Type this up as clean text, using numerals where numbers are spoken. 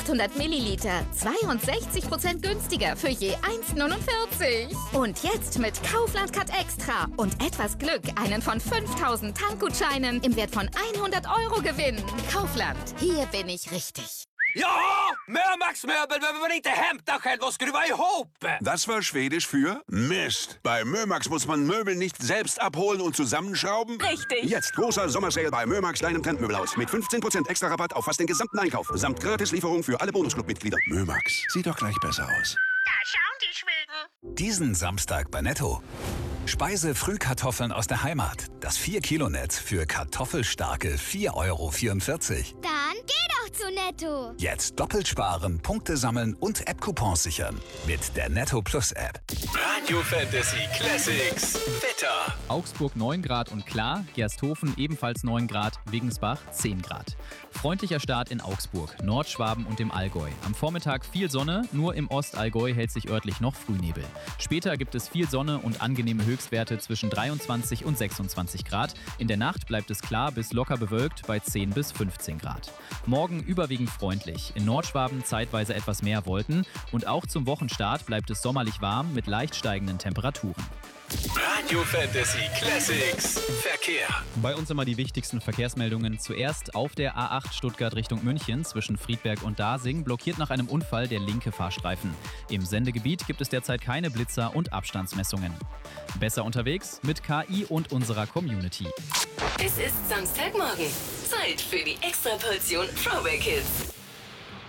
800 Milliliter, 62% günstiger für je 1,49. Und jetzt mit Kaufland Cut Extra und etwas Glück einen von 5000 Tankgutscheinen im Wert von 100 € gewinnen. Kaufland, hier bin ich richtig. Ja, Mömax-möbel behöver man inte hämta själv och skruva ihop. Das war Schwedisch für Mist. Bei Mömax muss man Möbel nicht selbst abholen und zusammenschrauben? Richtig. Jetzt großer Sommersale bei Mömax, deinem Trendmöbelhaus. Mit 15% extra Rabatt auf fast den gesamten Einkauf. Samt Gratislieferung für alle Bonusclub-Mitglieder. Mömax, sieht doch gleich besser aus. Da schauen die Schweden. Diesen Samstag bei Netto. Speise-Frühkartoffeln aus der Heimat. Das 4-Kilo-Netz für kartoffelstarke 4,44 €. Dann geh doch zu Netto. Jetzt doppelt sparen, Punkte sammeln und App-Coupons sichern. Mit der Netto Plus App. Radio Fantasy Classics. Wetter. Augsburg 9 Grad und klar, Gersthofen ebenfalls 9 Grad, Wiggensbach 10 Grad. Freundlicher Start in Augsburg, Nordschwaben und im Allgäu. Am Vormittag viel Sonne, nur im Ostallgäu hält sich örtlich noch Frühnebel. Später gibt es viel Sonne und angenehme Höchstwerte zwischen 23 und 26 Grad. In der Nacht bleibt es klar bis locker bewölkt bei 10 bis 15 Grad. Morgen überwiegend freundlich. In Nordschwaben zeitweise etwas mehr Wolken. Und auch zum Wochenstart bleibt es sommerlich warm mit leicht steigenden Temperaturen. Radio Fantasy Classics. Verkehr. Bei uns immer die wichtigsten Verkehrsmeldungen. Zuerst auf der A8 Stuttgart Richtung München zwischen Friedberg und Dasing blockiert nach einem Unfall der linke Fahrstreifen. Im Sendegebiet gibt es derzeit keine Blitzer und Abstandsmessungen. Besser unterwegs mit KI und unserer Community. Es ist Samstagmorgen. Zeit für die Extraportion Throwback Hits.